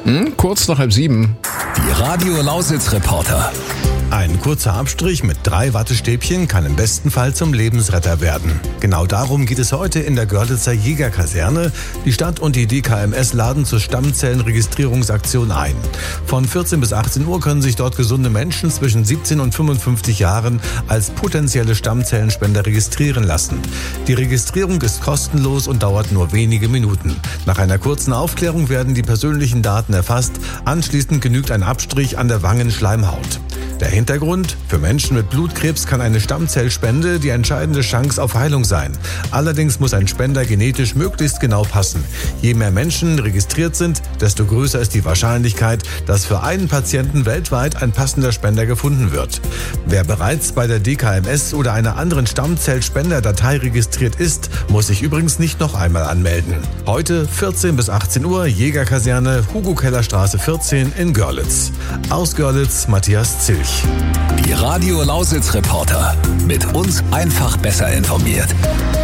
Kurz nach 6:30. Die Radio Lausitz Reporter. Ein kurzer Abstrich mit 3 Wattestäbchen kann im besten Fall zum Lebensretter werden. Genau darum geht es heute in der Görlitzer Jägerkaserne. Die Stadt und die DKMS laden zur Stammzellenregistrierungsaktion ein. Von 14 bis 18 Uhr können sich dort gesunde Menschen zwischen 17 und 55 Jahren als potenzielle Stammzellenspender registrieren lassen. Die Registrierung ist kostenlos und dauert nur wenige Minuten. Nach einer kurzen Aufklärung werden die persönlichen Daten erfasst. Anschließend genügt ein Abstrich an der Wangenschleimhaut. Der Hintergrund: Für Menschen mit Blutkrebs kann eine Stammzellspende die entscheidende Chance auf Heilung sein. Allerdings muss ein Spender genetisch möglichst genau passen. Je mehr Menschen registriert sind, desto größer ist die Wahrscheinlichkeit, dass für einen Patienten weltweit ein passender Spender gefunden wird. Wer bereits bei der DKMS oder einer anderen Stammzellspenderdatei registriert ist, muss sich übrigens nicht noch einmal anmelden. Heute 14 bis 18 Uhr Jägerkaserne, Hugo-Keller-Straße 14 in Görlitz. Aus Görlitz, Matthias Zilch. Die Radio Lausitz Reporter. Mit uns einfach besser informiert.